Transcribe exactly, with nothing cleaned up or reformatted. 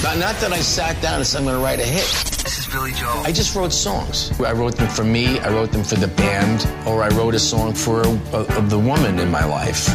Not, not that I sat down and said I'm going to write a hit. This is Billy Joel. I just wrote songs. I wrote them for me, I wrote them for the band, or I wrote a song for a, a, the woman in my life.